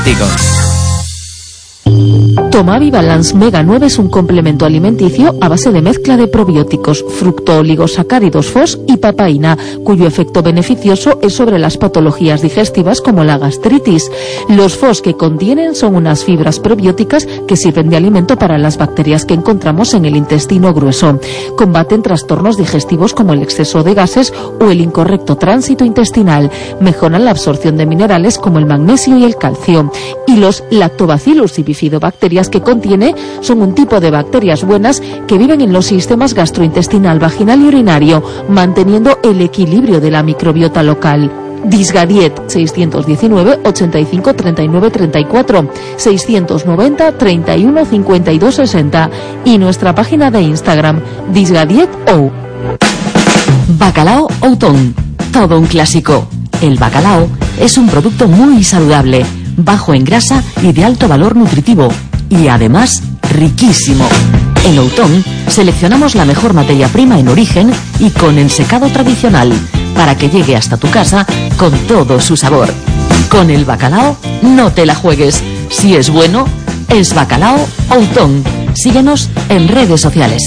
Tomavi Balance Mega 9 es un complemento alimenticio a base de mezcla de probióticos, fructooligosacáridos FOS y papaína, cuyo efecto beneficioso es sobre las patologías digestivas como la gastritis. Los FOS que contienen son unas fibras probióticas que sirven de alimento para las bacterias que encontramos en el intestino grueso. Combaten trastornos digestivos como el exceso de gases o el incorrecto tránsito intestinal. Mejoran la absorción de minerales como el magnesio y el calcio. Y los Lactobacillus y bifidobacterias que contiene son un tipo de bacterias buenas que viven en los sistemas gastrointestinal, vaginal y urinario, manteniendo el equilibrio de la microbiota local. Disgadiet 619 85 39 34 690 31 52 60 y nuestra página de Instagram DisgadietO. Bacalao Outón, todo un clásico. El bacalao es un producto muy saludable, bajo en grasa y de alto valor nutritivo, y además riquísimo. En Outón seleccionamos la mejor materia prima en origen y con ensecado tradicional, para que llegue hasta tu casa con todo su sabor. Con el bacalao no te la juegues. Si es bueno, es Bacalao Outón. Síguenos en redes sociales.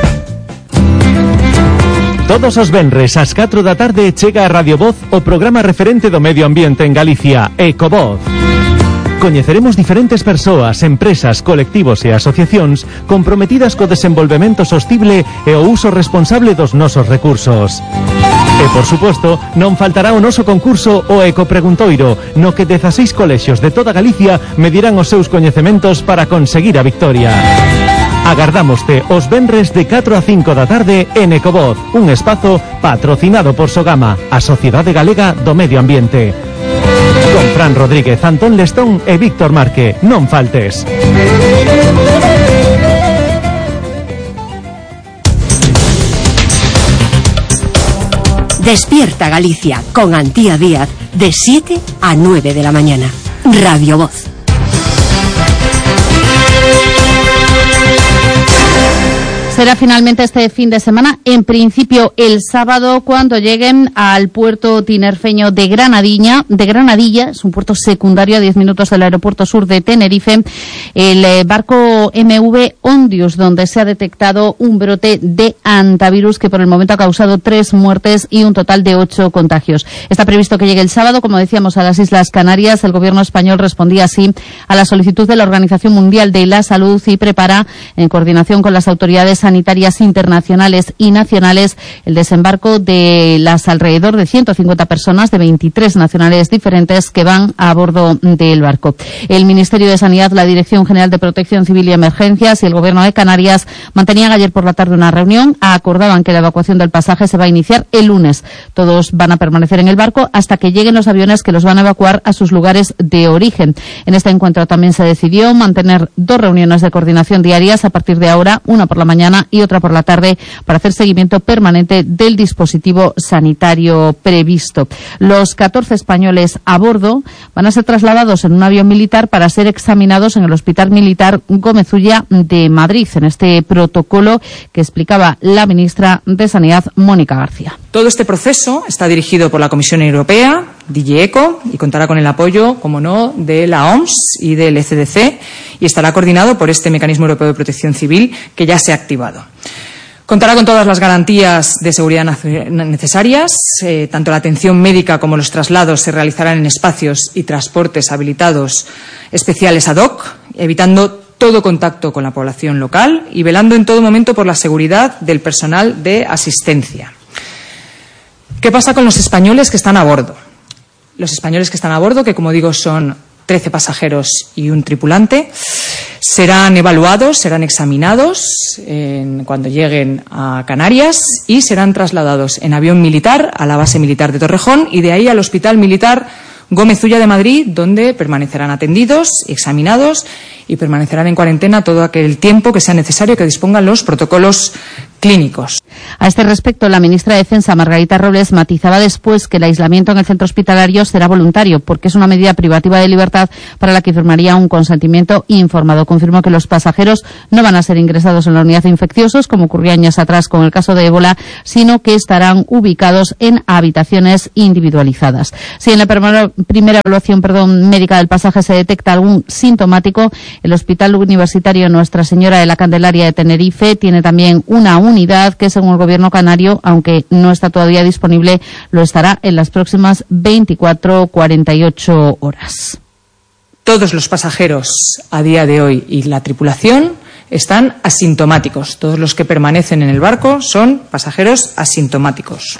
Todos os venres ás 4 da tarde chega a Radio Voz o programa referente do medio ambiente en Galicia, Ecovoz. Coñeceremos diferentes persoas, empresas, colectivos e asociacións comprometidas co desenvolvemento sostible e o uso responsable dos nosos recursos. E, por suposto, non faltará o noso concurso o Ecopreguntoiro, no que 16 colexios de toda Galicia medirán os seus coñecementos para conseguir a victoria. Agardámoste os venres de 4 a 5 da tarde en Ecovoz, un espazo patrocinado por Sogama, a Sociedade Galega do Medio Ambiente. Con Fran Rodríguez, Antón Lestón e Víctor Marque. Non faltes. Despierta Galicia con Antía Díaz de 7 a 9 de la mañana. Radio Voz. Será finalmente este fin de semana, en principio el sábado, cuando lleguen al puerto tinerfeño de Granadilla, es un puerto secundario a 10 minutos del aeropuerto sur de Tenerife, el barco MV Ondius, donde se ha detectado un brote de hantavirus que por el momento ha causado 3 muertes y un total de 8 contagios. Está previsto que llegue el sábado, como decíamos, a las Islas Canarias. El gobierno español respondía así a la solicitud de la Organización Mundial de la Salud y prepara, en coordinación con las autoridades sanitarias internacionales y nacionales, el desembarco de las alrededor de 150 personas de 23 nacionalidades diferentes que van a bordo del barco. El Ministerio de Sanidad, la Dirección General de Protección Civil y Emergencias y el Gobierno de Canarias mantenían ayer por la tarde una reunión. Acordaban que la evacuación del pasaje se va a iniciar el lunes. Todos van a permanecer en el barco hasta que lleguen los aviones que los van a evacuar a sus lugares de origen. En este encuentro también se decidió mantener 2 reuniones de coordinación diarias a partir de ahora, una por la mañana y otra por la tarde, para hacer seguimiento permanente del dispositivo sanitario previsto. Los 14 españoles a bordo van a ser trasladados en un avión militar para ser examinados en el Hospital Militar Gómez Ulla de Madrid, en este protocolo que explicaba la ministra de Sanidad, Mónica García. Todo este proceso está dirigido por la Comisión Europea, DG ECO, y contará con el apoyo, como no, de la OMS y del ECDC, y estará coordinado por este Mecanismo Europeo de Protección Civil que ya se ha activado. Contará con todas las garantías de seguridad necesarias. Tanto la atención médica como los traslados se realizarán en espacios y transportes habilitados especiales ad hoc, evitando todo contacto con la población local y velando en todo momento por la seguridad del personal de asistencia. ¿Qué pasa con los españoles que están a bordo? Los españoles que están a bordo, que como digo son 13 pasajeros y un tripulante, serán evaluados, serán examinados cuando lleguen a Canarias y serán trasladados en avión militar a la base militar de Torrejón y de ahí al Hospital Militar Gómez Ulla de Madrid, donde permanecerán atendidos, examinados y permanecerán en cuarentena todo aquel tiempo que sea necesario que dispongan los protocolos clínicos. A este respecto, la ministra de Defensa, Margarita Robles, matizaba después que el aislamiento en el centro hospitalario será voluntario, porque es una medida privativa de libertad para la que firmaría un consentimiento informado. Confirmó que los pasajeros no van a ser ingresados en la unidad de infecciosos, como ocurría años atrás con el caso de ébola, sino que estarán ubicados en habitaciones individualizadas. Si en la primera evaluación médica del pasaje se detecta algún sintomático, el Hospital Universitario Nuestra Señora de la Candelaria de Tenerife tiene también una unidad que, según el Gobierno canario, aunque no está todavía disponible, lo estará en las próximas 24-48 horas. Todos los pasajeros a día de hoy y la tripulación están asintomáticos. Todos los que permanecen en el barco son pasajeros asintomáticos.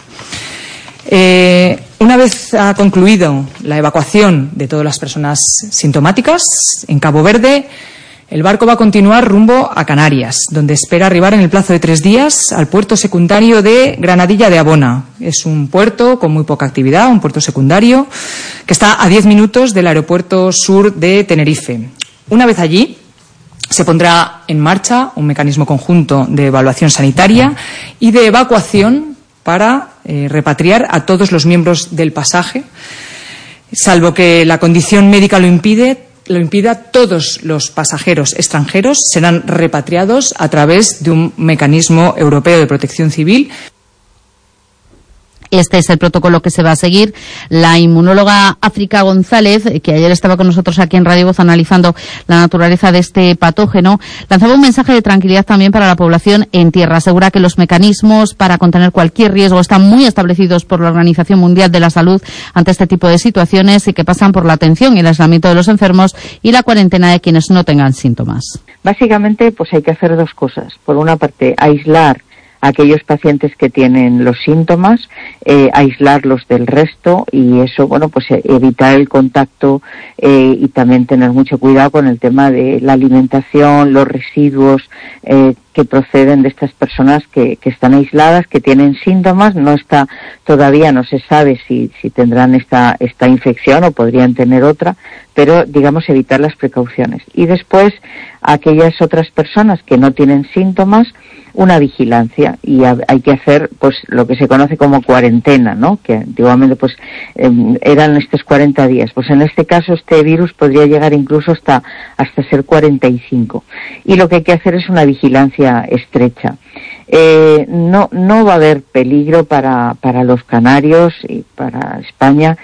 Una vez ha concluido la evacuación de todas las personas sintomáticas en Cabo Verde, el barco va a continuar rumbo a Canarias, donde espera arribar en el plazo de 3 días al puerto secundario de Granadilla de Abona. Es un puerto con muy poca actividad, un puerto secundario, que está a 10 minutos del aeropuerto sur de Tenerife. Una vez allí, se pondrá en marcha un mecanismo conjunto de evaluación sanitaria y de evacuación para repatriar a todos los miembros del pasaje, salvo que la condición médica lo impida, todos los pasajeros extranjeros serán repatriados a través de un mecanismo europeo de protección civil. Este es el protocolo que se va a seguir. La inmunóloga África González, que ayer estaba con nosotros aquí en Radio Voz analizando la naturaleza de este patógeno, lanzaba un mensaje de tranquilidad también para la población en tierra. Asegura que los mecanismos para contener cualquier riesgo están muy establecidos por la Organización Mundial de la Salud ante este tipo de situaciones y que pasan por la atención y el aislamiento de los enfermos y la cuarentena de quienes no tengan síntomas. Básicamente, pues hay que hacer 2 cosas. Por una parte, aislar a aquellos pacientes que tienen los síntomas, aislarlos del resto y eso, bueno, pues evitar el contacto y también tener mucho cuidado con el tema de la alimentación, los residuos que proceden de estas personas que están aisladas, que tienen síntomas. Todavía no se sabe si tendrán esta infección o podrían tener otra, pero digamos evitar las precauciones. Y después, aquellas otras personas que no tienen síntomas, una vigilancia, y hay que hacer pues lo que se conoce como cuarentena, ¿no? Que antiguamente pues eran estos 40 días. Pues en este caso este virus podría llegar incluso hasta ser 45. Y lo que hay que hacer es una vigilancia estrecha. No va a haber peligro para los canarios y para España,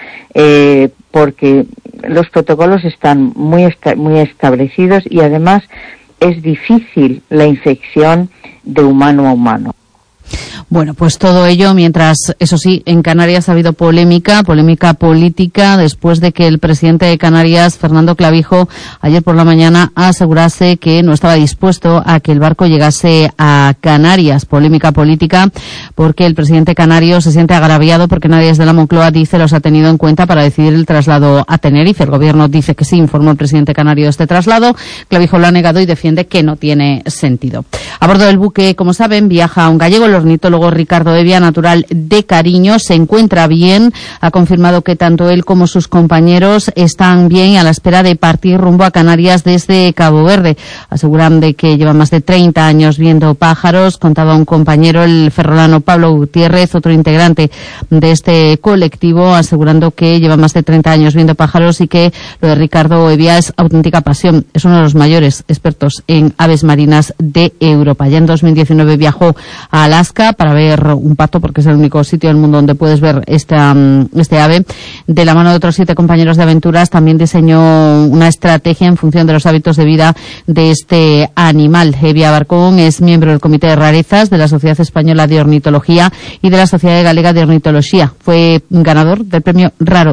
porque los protocolos están muy establecidos y además es difícil la infección de humano a humano. Bueno, pues todo ello mientras, eso sí, en Canarias ha habido polémica política, después de que el presidente de Canarias, Fernando Clavijo, ayer por la mañana asegurase que no estaba dispuesto a que el barco llegase a Canarias. Polémica política porque el presidente canario se siente agraviado porque nadie desde la Moncloa dice los ha tenido en cuenta para decidir el traslado a Tenerife. El gobierno dice que sí, informó el presidente canario de este traslado. Clavijo lo ha negado y defiende que no tiene sentido. A bordo del buque, como saben, viaja un gallego, el ornitólogo Ricardo Evia, natural de Cariño. Se encuentra bien, ha confirmado que tanto él como sus compañeros están bien y a la espera de partir rumbo a Canarias desde Cabo Verde. Aseguran de que lleva más de 30 años viendo pájaros. Contaba un compañero, el ferrolano Pablo Gutiérrez, otro integrante de este colectivo, asegurando que lleva más de 30 años viendo pájaros y que lo de Ricardo Evia es auténtica pasión. Es uno de los mayores expertos en aves marinas de Europa. Ya en 2019 viajó a Alaska para ver un pato, porque es el único sitio del mundo donde puedes ver este ave. De la mano de otros 7 compañeros de aventuras, también diseñó una estrategia en función de los hábitos de vida de este animal. Evia Barcón es miembro del Comité de Rarezas de la Sociedad Española de Ornitología y de la Sociedad Galega de Ornitología. Fue ganador del Premio Raro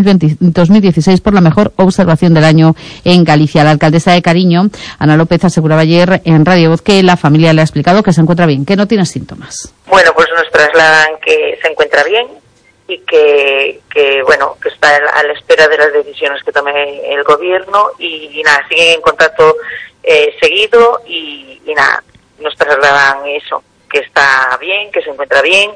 2016 por la mejor observación del año en Galicia. La alcaldesa de Cariño, Ana López, aseguraba ayer en Radio Voz que la familia le ha explicado que se encuentra bien, que no tiene síntomas. Bueno, pues nos trasladan que se encuentra bien y que bueno, que está a la espera de las decisiones que tome el gobierno y nada, siguen en contacto seguido y nada, nos trasladan eso, que está bien, que se encuentra bien.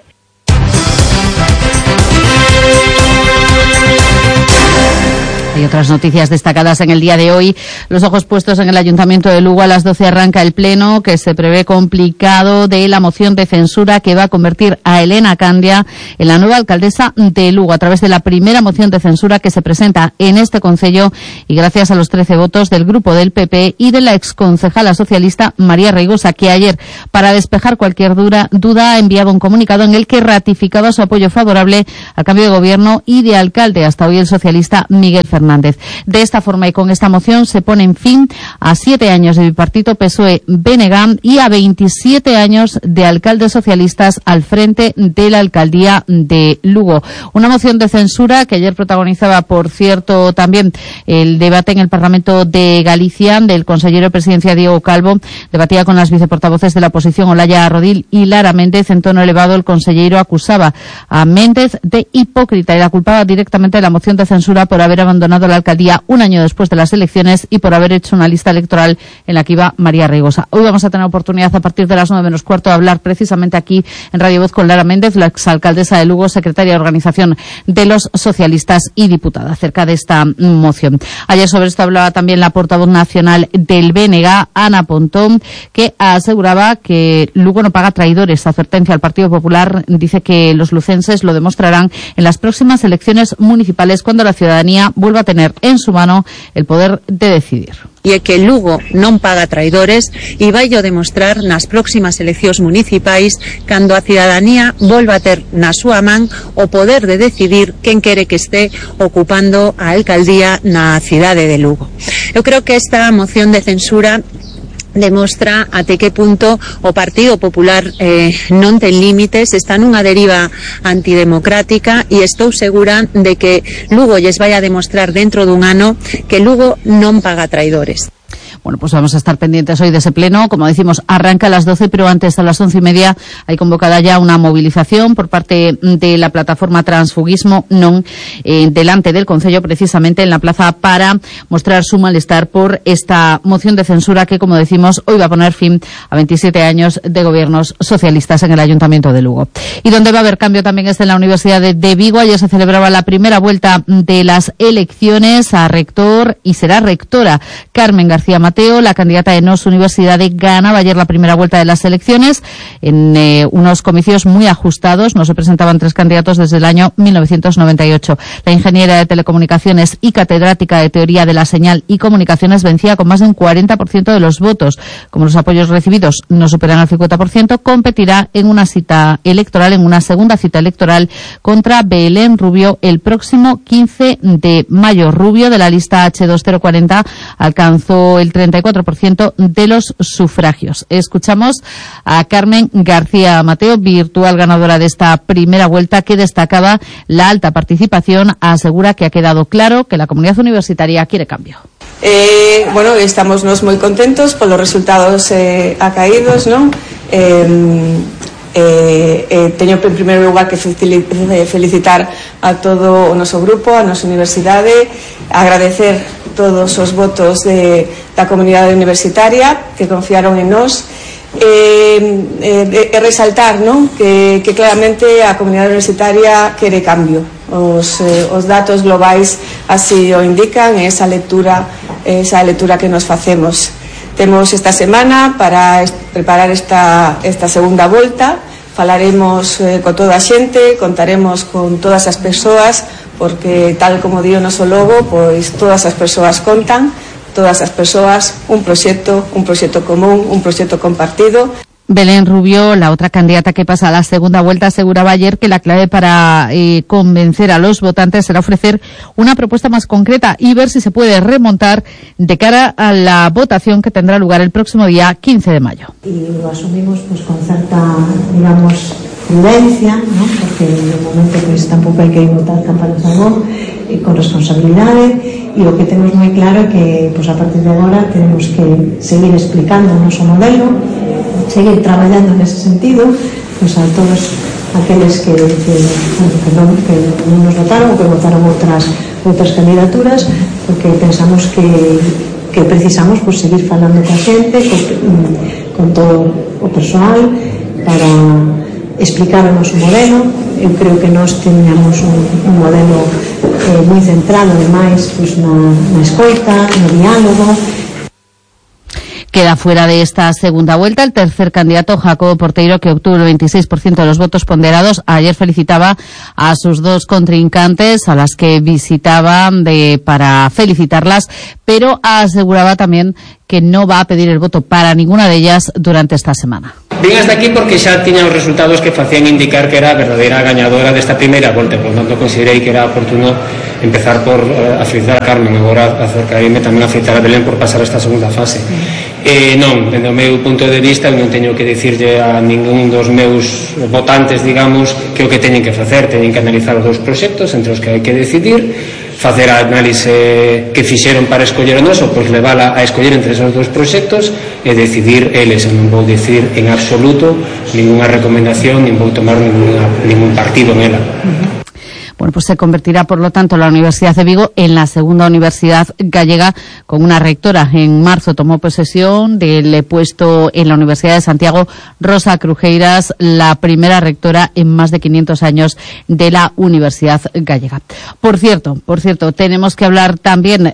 Hay otras noticias destacadas en el día de hoy. Los ojos puestos en el Ayuntamiento de Lugo. A las 12 arranca el pleno, que se prevé complicado, de la moción de censura que va a convertir a Elena Candia en la nueva alcaldesa de Lugo, a través de la primera moción de censura que se presenta en este concello, y gracias a los 13 votos del grupo del PP y de la exconcejala socialista María Reigosa, que ayer, para despejar cualquier duda, ha enviado un comunicado en el que ratificaba su apoyo favorable al cambio de gobierno y de alcalde, hasta hoy el socialista Miguel Fernández. De esta forma y con esta moción se ponen fin a 7 años de bipartito PSOE-BNG y a 27 años de alcaldes socialistas al frente de la alcaldía de Lugo. Una moción de censura que ayer protagonizaba, por cierto, también el debate en el Parlamento de Galicia del consejero de Presidencia Diego Calvo. Debatía con las viceportavoces de la oposición Olaya Rodil y Lara Méndez. En tono elevado, el consejero acusaba a Méndez de hipócrita y la culpaba directamente de la moción de censura por haber abandonado la alcaldía un año después de las elecciones y por haber hecho una lista electoral en la que iba María Reigosa. Hoy vamos a tener oportunidad a partir de las 9 menos cuarto de hablar precisamente aquí en Radio Voz con Lara Méndez, la exalcaldesa de Lugo, secretaria de Organización de los Socialistas y diputada, acerca de esta moción. Ayer sobre esto hablaba también la portavoz nacional del BNG, Ana Pontón, que aseguraba que Lugo no paga traidores. Advertencia al Partido Popular. Dice que los lucenses lo demostrarán en las próximas elecciones municipales, cuando la ciudadanía vuelva a tener en su mano el poder de decidir. E é que Lugo non paga traidores e vai o demostrar nas próximas eleccións municipais, cando a cidadanía volva a ter na súa man o poder de decidir quen quere que este ocupando a alcaldía na cidade de Lugo. Eu creo que esta moción de censura demostra até que punto o Partido Popular non ten límites, está nunha deriva antidemocrática, e estou segura de que Lugo lles vai a demostrar dentro dun ano que Lugo non paga traidores. Bueno, pues vamos a estar pendientes hoy de ese pleno. Como decimos, arranca a las 12, pero antes, a las 11:30, hay convocada ya una movilización por parte de la plataforma Transfugismo Non delante del Concello, precisamente en la plaza, para mostrar su malestar por esta moción de censura que, como decimos, hoy va a poner fin a 27 años de gobiernos socialistas en el Ayuntamiento de Lugo. Y donde va a haber cambio también es en la Universidad de Vigo. Ayer se celebraba la primera vuelta de las elecciones a rector, y será rectora Carmen García Mateo. La candidata de Nos Universidade ganaba ayer la primera vuelta de las elecciones en unos comicios muy ajustados. No se presentaban 3 candidatos desde el año 1998. La ingeniera de telecomunicaciones y catedrática de teoría de la señal y comunicaciones vencía con más de un 40% de los votos. Como los apoyos recibidos no superan el 50%, competirá en una segunda cita electoral contra Belén Rubio el próximo 15 de mayo. Rubio, de la lista H2040, alcanzó el 34% de los sufragios. Escuchamos a Carmen García Mateo, virtual ganadora de esta primera vuelta, que destacaba la alta participación. Asegura que ha quedado claro que la comunidad universitaria quiere cambio. Bueno, estamos moi contentos polos resultados acaídos, non? Teño en primeiro lugar que felicitar a todo o noso grupo, a nosa universidade, agradecer todos os votos da comunidade universitaria que confiaron en nós, e resaltar, non? Que claramente a comunidade universitaria quere cambio. Os datos globais así o indican, esa lectura que nos facemos. Temos esta semana para preparar esta segunda volta. Falaremos con toda a xente, contaremos con todas as persoas, porque tal como di o noso logo, pois todas as persoas contan, todas as persoas, un proxecto común, un proxecto compartido. Belén Rubio, la otra candidata que pasa a la segunda vuelta, aseguraba ayer que la clave para convencer a los votantes será ofrecer una propuesta más concreta y ver si se puede remontar de cara a la votación que tendrá lugar el próximo día 15 de mayo. Y lo asumimos pues con cierta, digamos, prudencia, ¿no? Porque en un momento pues tampouco hai que votar campanas a voz, con responsabilidade, e o que temos moi claro é que pues a partir de agora tenemos que seguir explicando o noso modelo, seguir traballando nese sentido, pues a todos aqueles que non nos votaron ou que votaron outras candidaturas, porque pensamos que precisamos pues seguir falando coa xente, con todo o persoal, para explicar o noso modelo. Eu creo que nós teñamos un modelo moi centrado ademais pois, na escoita, no diálogo. Queda fuera de esta segunda vuelta el tercer candidato, Jacobo Porteiro, que obtuvo el 26% de los votos ponderados. Ayer felicitaba a sus dos contrincantes, a las que visitaba para felicitarlas, pero aseguraba también que no va a pedir el voto para ninguna de ellas durante esta semana. Vin hasta aquí porque xa tiña os resultados que facían indicar que era a verdadeira gañadora desta primeira volta, por tanto considerei que era oportuno empezar por afeitar a Carmen, agora acercaríme tamén a afeitar a Belén por pasar a esta segunda fase. Non, dende o meu punto de vista, non teño que dicirlle a ningún dos meus votantes, digamos, que o que teñen que facer, teñen que analizar os dous proxectos entre os que hai que decidir, facer a análise que fixeron para escoller o noso, pois levala a escoller entre esos dous proxectos e decidir eles. Non vou dicir en absoluto ninguna recomendación, nin vou tomar ningún partido nela. Bueno, pues se convertirá, por lo tanto, la Universidad de Vigo en la segunda universidad gallega con una rectora. En marzo tomó posesión del puesto en la Universidad de Santiago Rosa Crujeiras, la primera rectora en más de 500 años de la Universidad gallega. Por cierto, tenemos que hablar también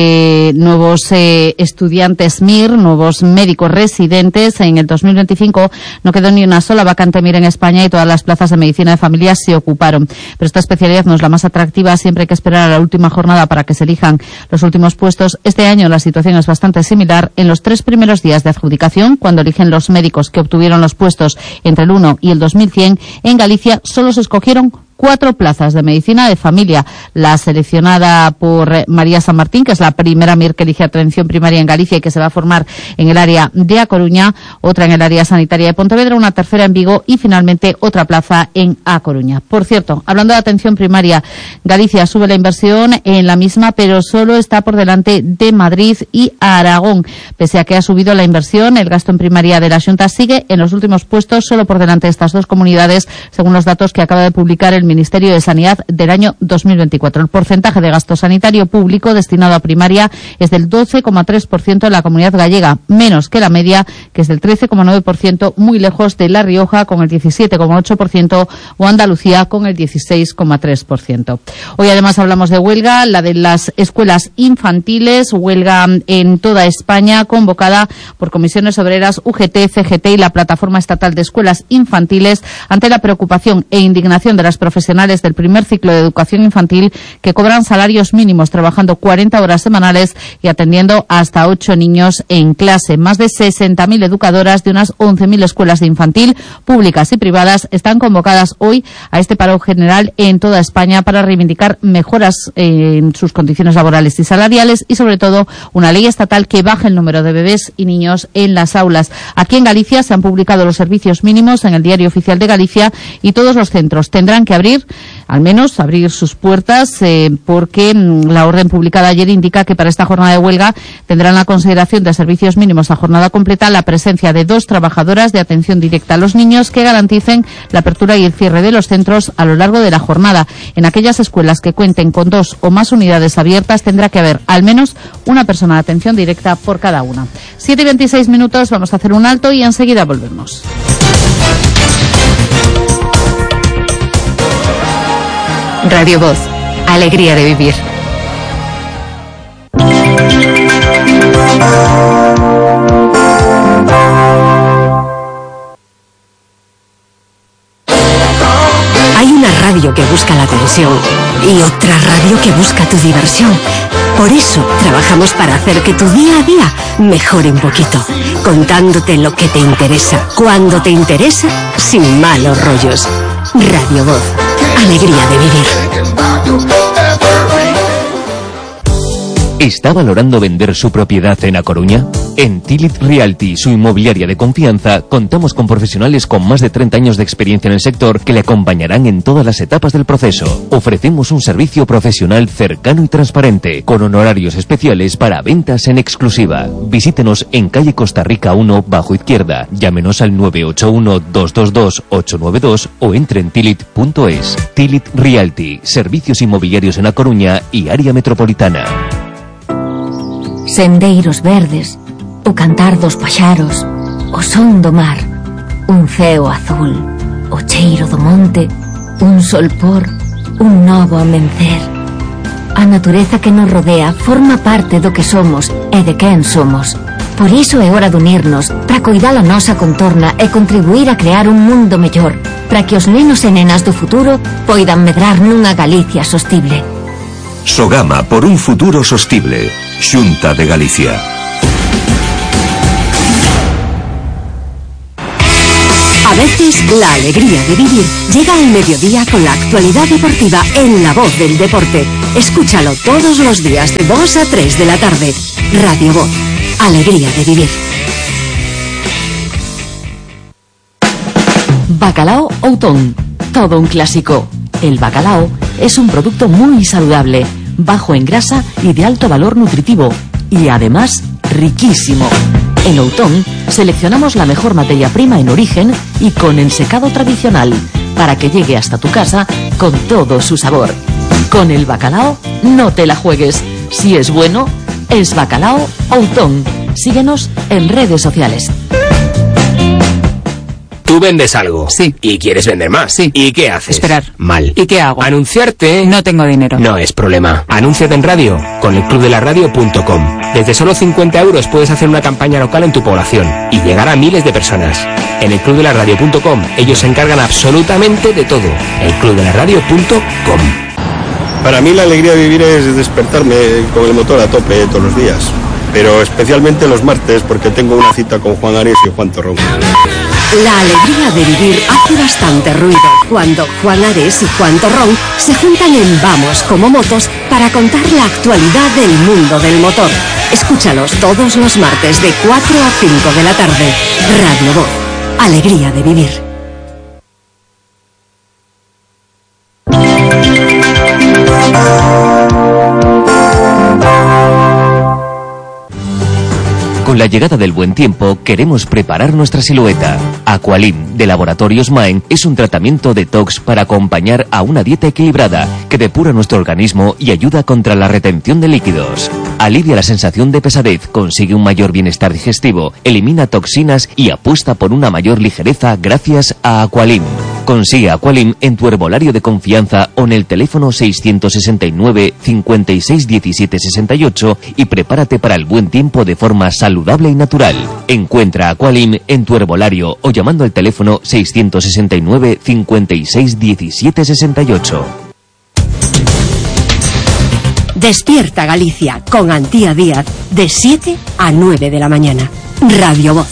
de nuevos estudiantes MIR, nuevos médicos residentes. En el 2025 no quedó ni una sola vacante MIR en España y todas las plazas de medicina de familia se ocuparon. Pero esta especialidad no es la más atractiva, siempre hay que esperar a la última jornada para que se elijan los últimos puestos. Este año la situación es bastante similar. En los 3 primeros días de adjudicación, cuando eligen los médicos que obtuvieron los puestos entre el 1 y el 2100, en Galicia solo se escogieron 4 plazas de medicina de familia. La seleccionada por María San Martín, que es la primera MIR que elige atención primaria en Galicia y que se va a formar en el área de A Coruña, otra en el área sanitaria de Pontevedra, una tercera en Vigo y finalmente otra plaza en A Coruña. Por cierto, hablando de atención primaria, Galicia sube la inversión en la misma, pero solo está por delante de Madrid y Aragón. Pese a que ha subido la inversión, el gasto en primaria de la Xunta sigue en los últimos puestos, solo por delante de estas dos comunidades, según los datos que acaba de publicar el Ministerio de Sanidad del año 2024. El porcentaje de gasto sanitario público destinado a primaria es del 12,3% en la comunidad gallega, menos que la media, que es del 13,9%, muy lejos de La Rioja con el 17,8% o Andalucía con el 16,3%. Hoy además hablamos de huelga, la de las escuelas infantiles, huelga en toda España convocada por comisiones obreras, UGT, CGT y la Plataforma Estatal de Escuelas Infantiles ante la preocupación e indignación de las profesionales del primer ciclo de educación infantil que cobran salarios mínimos trabajando 40 horas semanales y atendiendo hasta 8 niños en clase. Más de 60.000 educadoras de unas 11.000 escuelas de infantil, públicas y privadas, están convocadas hoy a este paro general en toda España para reivindicar mejoras en sus condiciones laborales y salariales y, sobre todo, una ley estatal que baje el número de bebés y niños en las aulas. Aquí en Galicia se han publicado los servicios mínimos en el Diario Oficial de Galicia y todos los centros tendrán que abrir sus puertas porque la orden publicada ayer indica que para esta jornada de huelga tendrán la consideración de servicios mínimos a jornada completa la presencia de 2 trabajadoras de atención directa a los niños que garanticen la apertura y el cierre de los centros a lo largo de la jornada. En aquellas escuelas que cuenten con 2 o más unidades abiertas tendrá que haber al menos una persona de atención directa por cada una. 7:26, vamos a hacer un alto y enseguida volvemos. Radio Voz, alegría de vivir. Hay una radio que busca la atención y otra radio que busca tu diversión. Por eso trabajamos para hacer que tu día a día mejore un poquito, contándote lo que te interesa, cuando te interesa, sin malos rollos. Radio Voz, alegría de vivir. ¿Está valorando vender su propiedad en A Coruña? En Tilit Realty, su inmobiliaria de confianza, contamos con profesionales con más de 30 años de experiencia en el sector que le acompañarán en todas las etapas del proceso. Ofrecemos un servicio profesional cercano y transparente, con honorarios especiales para ventas en exclusiva. Visítenos en calle Costa Rica 1, bajo izquierda. Llámenos al 981-222-892 o entre en tilit.es. Tilit Realty, servicios inmobiliarios en A Coruña y área metropolitana. Sendeiros verdes, o cantar dos paxaros, o son do mar, un ceo azul, o cheiro do monte, un solpor, un novo amencer. A natureza que nos rodea forma parte do que somos e de quen somos. Por iso é hora de unirnos para coidar a nosa contorna e contribuir a crear un mundo mellor, para que os nenos e nenas do futuro poidan medrar nunha Galicia sostible. Sogama por un futuro sostible. Xunta de Galicia. A veces, la alegría de vivir llega al mediodía con la actualidad deportiva en La Voz del Deporte. Escúchalo todos los días de 2 a 3 de la tarde. Radio Voz. Alegría de vivir. Bacalao Outón. Todo un clásico. El bacalao es un producto muy saludable, bajo en grasa y de alto valor nutritivo. Y además, riquísimo. En Outón seleccionamos la mejor materia prima en origen y con ensecado tradicional, para que llegue hasta tu casa con todo su sabor. Con el bacalao no te la juegues. Si es bueno, es Bacalao Outón. Síguenos en redes sociales. Tú vendes algo. Sí. Y quieres vender más. Sí. ¿Y qué haces? Esperar. Mal. ¿Y qué hago? Anunciarte. No tengo dinero. No es problema. Anúnciate en radio con elclubdelaradio.com. Desde solo 50 euros puedes hacer una campaña local en tu población y llegar a miles de personas. En elclubdelaradio.com ellos se encargan absolutamente de todo. elclubdelaradio.com. Para mí la alegría de vivir es despertarme con el motor a tope todos los días. Pero especialmente los martes porque tengo una cita con Juan Ares y Juan Torrón. La alegría de vivir hace bastante ruido cuando Juan Ares y Juan Torrón se juntan en Vamos como Motos para contar la actualidad del mundo del motor. Escúchalos todos los martes de 4 a 5 de la tarde. Radio Voz. Alegría de vivir. Con la llegada del buen tiempo, queremos preparar nuestra silueta. Aqualim, de Laboratorios Maen, es un tratamiento detox para acompañar a una dieta equilibrada que depura nuestro organismo y ayuda contra la retención de líquidos. Alivia la sensación de pesadez, consigue un mayor bienestar digestivo, elimina toxinas y apuesta por una mayor ligereza gracias a Aqualim. Consigue Aqualim en tu herbolario de confianza o en el teléfono 669 56 17 68 y prepárate para el buen tiempo de forma saludable y natural. Encuentra Aqualim en tu herbolario o llamando al teléfono 669 56 17 68. Despierta Galicia con Antía Díaz de 7 a 9 de la mañana. Radio Voz.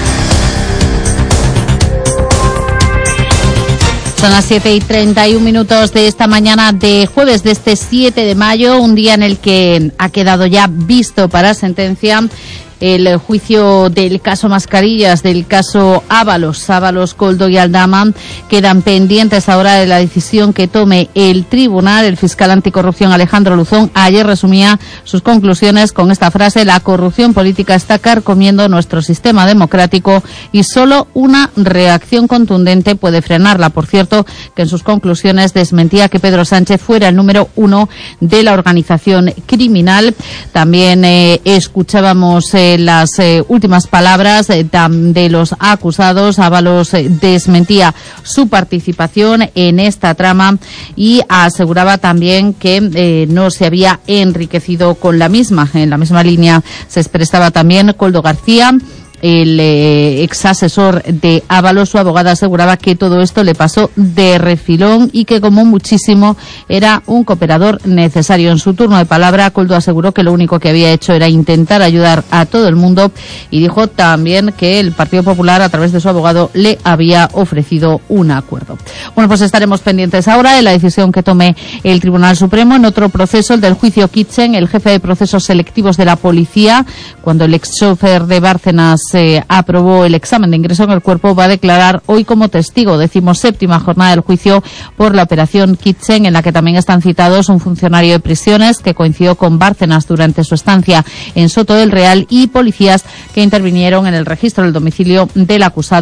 Son las 7:31 de esta mañana de jueves de este 7 de mayo, un día en el que ha quedado ya visto para sentencia el juicio del caso Mascarillas, del caso Ábalos, Koldo y Aldama. Quedan pendientes ahora de la decisión que tome el tribunal. El fiscal anticorrupción Alejandro Luzón ayer resumía sus conclusiones con esta frase: la corrupción política está carcomiendo nuestro sistema democrático y solo una reacción contundente puede frenarla. Por cierto, que en sus conclusiones desmentía que Pedro Sánchez fuera el número 1 de la organización criminal. También escuchábamos las últimas palabras de los acusados. Ábalos desmentía su participación en esta trama y aseguraba también que no se había enriquecido con la misma. En la misma línea se expresaba también Koldo García, el ex asesor de Ábalos. Su abogada aseguraba que todo esto le pasó de refilón y que como muchísimo era un cooperador necesario. En su turno de palabra, Koldo aseguró que lo único que había hecho era intentar ayudar a todo el mundo y dijo también que el Partido Popular, a través de su abogado, le había ofrecido un acuerdo. Bueno, pues estaremos pendientes ahora de la decisión que tome el Tribunal Supremo en otro proceso, el del juicio Kitchen, el jefe de procesos selectivos de la policía, cuando el ex chofer de Bárcenas aprobó el examen de ingreso en el cuerpo, va a declarar hoy como testigo. 17ª jornada del juicio por la operación Kitchen, en la que también están citados un funcionario de prisiones que coincidió con Bárcenas durante su estancia en Soto del Real y policías que intervinieron en el registro del domicilio del acusado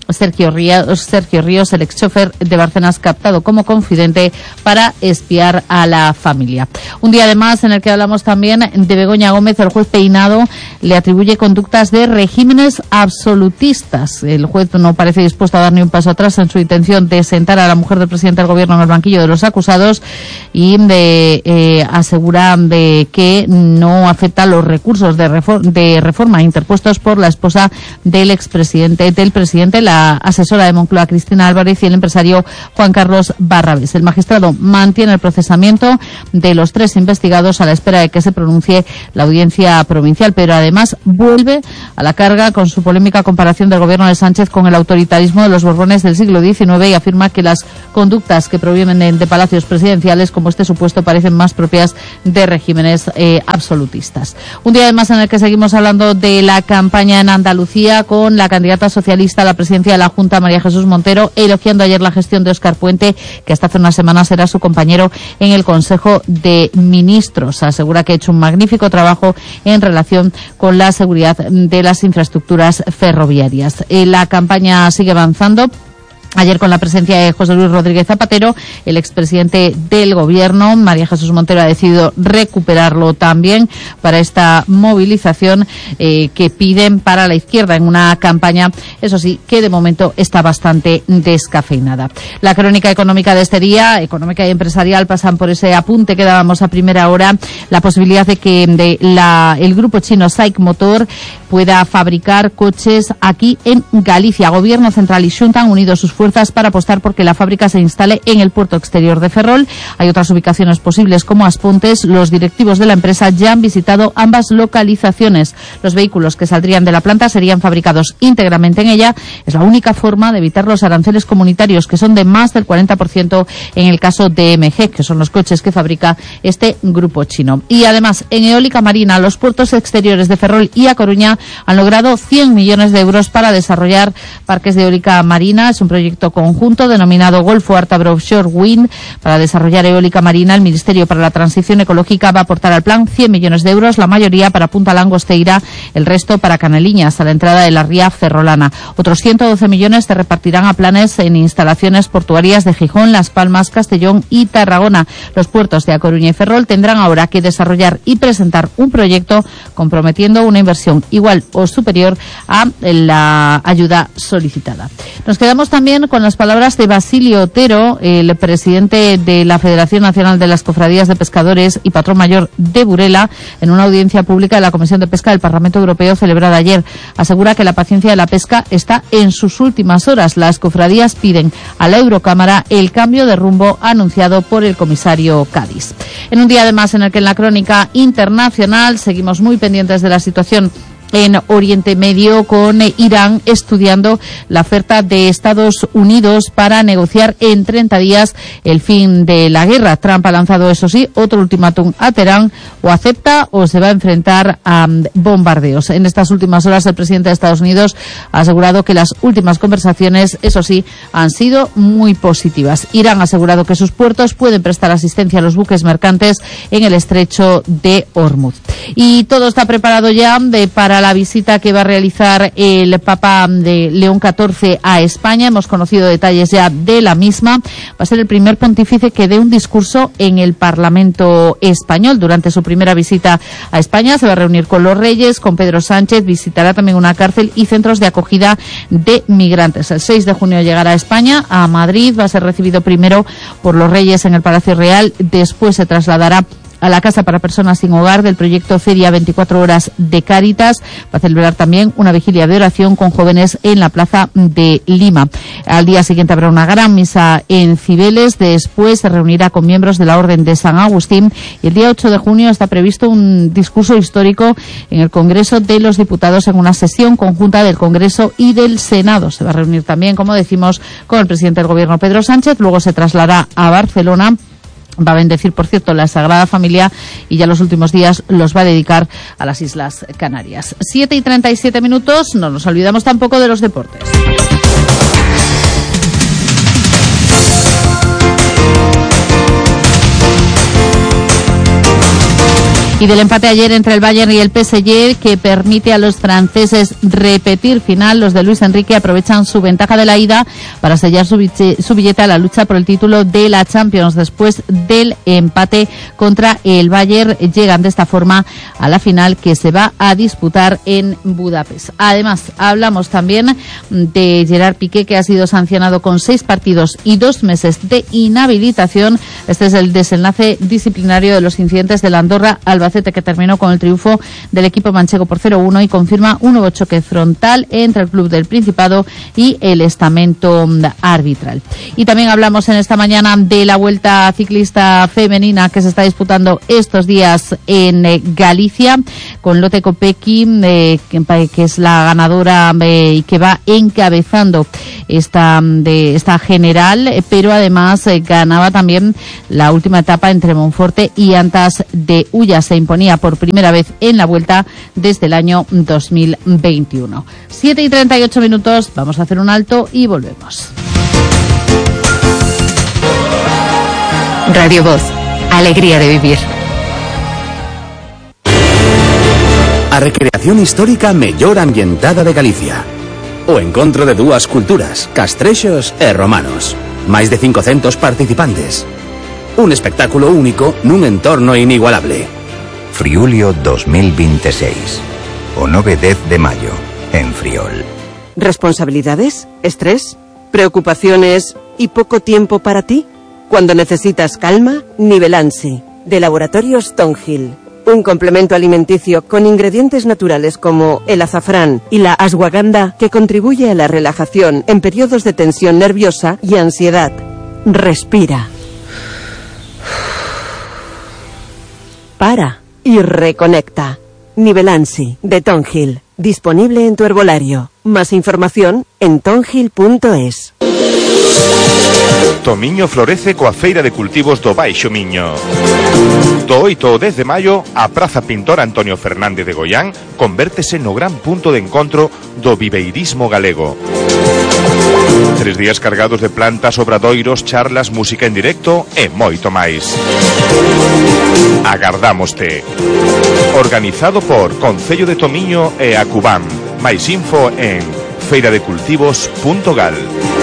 Sergio Ríos, el ex-chofer de Bárcenas, captado como confidente para espiar a la familia. Un día además en el que hablamos también de Begoña Gómez. El juez Peinado le atribuye conductas de regímenes absolutistas. El juez no parece dispuesto a dar ni un paso atrás en su intención de sentar a la mujer del presidente del gobierno en el banquillo de los acusados y asegura de que no acepta los recursos de reforma interpuestos por la esposa del presidente, la asesora de Moncloa, Cristina Álvarez, y el empresario Juan Carlos Barrabés. El magistrado mantiene el procesamiento de los 3 investigados a la espera de que se pronuncie la audiencia provincial, pero además vuelve a la carga con su polémica comparación del gobierno de Sánchez con el autoritarismo de los Borbones del siglo XIX y afirma que las conductas que provienen de palacios presidenciales, como este supuesto, parecen más propias de regímenes absolutistas. Un día además en el que seguimos hablando de la campaña en Andalucía, con la candidata socialista a la presidencia de la Junta, María Jesús Montero, elogiando ayer la gestión de Óscar Puente, que hasta hace unas semanas era su compañero en el Consejo de Ministros. Asegura que ha hecho un magnífico trabajo en relación con la seguridad de las infraestructuras ferroviarias. La campaña sigue avanzando. Ayer, con la presencia de José Luis Rodríguez Zapatero, el expresidente del Gobierno, María Jesús Montero, ha decidido recuperarlo también para esta movilización que piden para la izquierda en una campaña, eso sí, que de momento está bastante descafeinada. La crónica económica de este día, económica y empresarial, pasan por ese apunte que dábamos a primera hora, la posibilidad de que el grupo chino SAIC Motor pueda fabricar coches aquí en Galicia. Gobierno central y Xunta han unido sus fuerzas para apostar porque la fábrica se instale en el puerto exterior de Ferrol. Hay otras ubicaciones posibles como Aspontes. Los directivos de la empresa ya han visitado ambas localizaciones. Los vehículos que saldrían de la planta serían fabricados íntegramente en ella. Es la única forma de evitar los aranceles comunitarios, que son de más del 40% en el caso de MG, que son los coches que fabrica este grupo chino. Y además, en eólica marina, los puertos exteriores de Ferrol y A Coruña han logrado 100 millones de euros para desarrollar parques de eólica marina. Es un proyecto conjunto denominado Golfo Ártabro Offshore Wind. Para desarrollar eólica marina, el Ministerio para la Transición Ecológica va a aportar al plan 100 millones de euros, la mayoría para Punta Langosteira, el resto para Caneliñas, a la entrada de la ría ferrolana. Otros 112 millones se repartirán a planes en instalaciones portuarias de Gijón, Las Palmas, Castellón y Tarragona. Los puertos de A Coruña y Ferrol tendrán ahora que desarrollar y presentar un proyecto comprometiendo una inversión igual o superior a la ayuda solicitada. Nos quedamos también con las palabras de Basilio Otero, el presidente de la Federación Nacional de las Cofradías de Pescadores y patrón mayor de Burela, en una audiencia pública de la Comisión de Pesca del Parlamento Europeo celebrada ayer. Asegura que la paciencia de la pesca está en sus últimas horas. Las cofradías piden a la Eurocámara el cambio de rumbo anunciado por el comisario Cádiz. En un día además en el que en la crónica internacional seguimos muy pendientes de la situación en Oriente Medio, con Irán estudiando la oferta de Estados Unidos para negociar en 30 días el fin de la guerra. Trump ha lanzado, eso sí, otro ultimátum a Teherán: o acepta o se va a enfrentar a bombardeos. En estas últimas horas, el presidente de Estados Unidos ha asegurado que las últimas conversaciones, eso sí, han sido muy positivas. Irán ha asegurado que sus puertos pueden prestar asistencia a los buques mercantes en el estrecho de Hormuz. Y todo está preparado ya para la visita que va a realizar el Papa de León XIV a España. Hemos conocido detalles ya de la misma. Va a ser el primer pontífice que dé un discurso en el Parlamento español. Durante su primera visita a España se va a reunir con los reyes, con Pedro Sánchez, visitará también una cárcel y centros de acogida de migrantes. El 6 de junio llegará a España, a Madrid, va a ser recibido primero por los reyes en el Palacio Real, después se trasladará a la Casa para Personas Sin Hogar del proyecto Feria 24 Horas de Cáritas. Va a celebrar también una vigilia de oración con jóvenes en la Plaza de Lima. Al día siguiente habrá una gran misa en Cibeles. Después se reunirá con miembros de la Orden de San Agustín. Y el día 8 de junio está previsto un discurso histórico en el Congreso de los Diputados, en una sesión conjunta del Congreso y del Senado. Se va a reunir también, como decimos, con el presidente del Gobierno, Pedro Sánchez. Luego se trasladará a Barcelona. Va a bendecir, por cierto, la Sagrada Familia, y ya los últimos días los va a dedicar a las Islas Canarias. 7:37, no nos olvidamos tampoco de los deportes. Y del empate ayer entre el Bayern y el PSG, que permite a los franceses repetir final, los de Luis Enrique aprovechan su ventaja de la ida para sellar su billete a la lucha por el título de la Champions. Después del empate contra el Bayern, llegan de esta forma a la final que se va a disputar en Budapest. Además, hablamos también de Gerard Piqué, que ha sido sancionado con 6 partidos y 2 meses de inhabilitación. Este es el desenlace disciplinario de los incidentes del Andorra Albacete, que terminó con el triunfo del equipo manchego por 0-1 y confirma un nuevo choque frontal entre el club del Principado y el estamento arbitral. Y también hablamos en esta mañana de la Vuelta Ciclista Femenina que se está disputando estos días en Galicia, con Lotte Kopecky, que es la ganadora y que va encabezando esta general, pero además ganaba también la última etapa entre Monforte y Antas de Ulla. Se imponía por primera vez en la Vuelta desde el año 2021. 7:38, vamos a hacer un alto y volvemos. Radio Voz, alegría de vivir. A recreación histórica mellor ambientada de Galicia. O encontro de dúas culturas, castrexos e romanos. Máis de 500 participantes. Un espectáculo único nun entorno inigualable. Friulio 2026. O 9-10 de mayo, en Friol. ¿Responsabilidades? ¿Estrés? ¿Preocupaciones y poco tiempo para ti? Cuando necesitas calma, Nivelansi, de Laboratorios Tonhill. Un complemento alimenticio con ingredientes naturales como el azafrán y la ashwagandha que contribuye a la relajación en periodos de tensión nerviosa y ansiedad. Respira. Para y reconecta. Nivelansi, de Tonhill. Disponible en tu herbolario. Más información en tonhill.es. Tomiño florece coa Feira de Cultivos do Baixo Miño. Do 8 ao 10 de maio, a Praza Pintor Antonio Fernández de Goián convértese no gran punto de encontro do viveirismo galego. 3 días cargados de plantas, obradoiros, charlas, música en directo e moito máis. Agardámoste. Organizado por Concello de Tomiño e Acubam. Máis info en feiradecultivos.gal.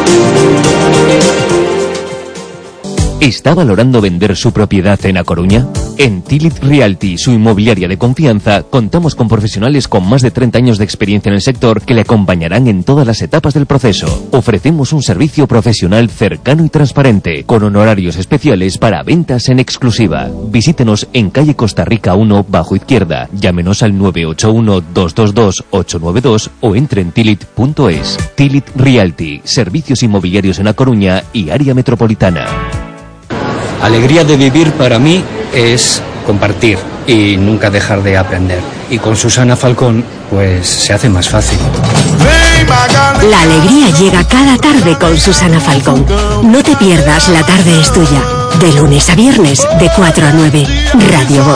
¿Está valorando vender su propiedad en A Coruña? En Tilit Realty, su inmobiliaria de confianza, contamos con profesionales con más de 30 años de experiencia en el sector que le acompañarán en todas las etapas del proceso. Ofrecemos un servicio profesional cercano y transparente, con honorarios especiales para ventas en exclusiva. Visítenos en calle Costa Rica 1, bajo izquierda. Llámenos al 981-222-892 o entre en tilit.es. Tilit Realty, servicios inmobiliarios en A Coruña y área metropolitana. Alegría de vivir para mí es compartir y nunca dejar de aprender. Y con Susana Falcón, pues se hace más fácil. La alegría llega cada tarde con Susana Falcón. No te pierdas La Tarde es Tuya. De lunes a viernes, de 4 a 9. Radio Voz.